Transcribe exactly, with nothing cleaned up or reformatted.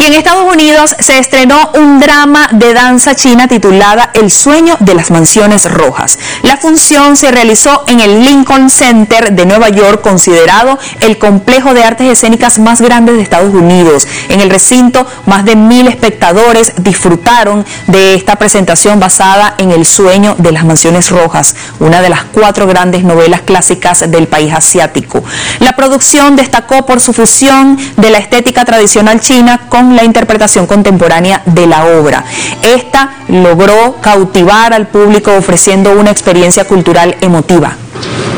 en Estados Unidos se estrenó un drama de danza china titulada El sueño de las mansiones rojas. La función se realizó en el Lincoln Center de Nueva York, considerado el complejo de artes escénicas más grande de Estados Unidos. En el recinto, más de mil espectadores disfrutaron de esta presentación basada en El sueño de las mansiones rojas, una de las cuatro grandes novelas clásicas del país asiático. La producción destacó por su fusión de la estética tradicional china con la interpretación contemporánea de la obra. Esta logró cautivar al público ofreciendo una experiencia cultural emotiva.